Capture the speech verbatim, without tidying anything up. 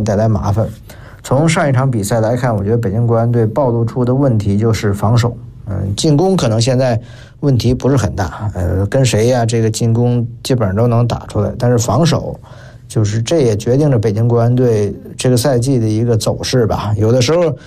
带来麻烦。从上一场比赛来看，我觉得北京国安队暴露出的问题就是防守。嗯，进攻可能现在问题不是很大，呃，跟谁呀、啊，这个进攻基本上都能打出来，但是防守，就是这也决定了北京国安队这个赛季的一个走势吧。有的时候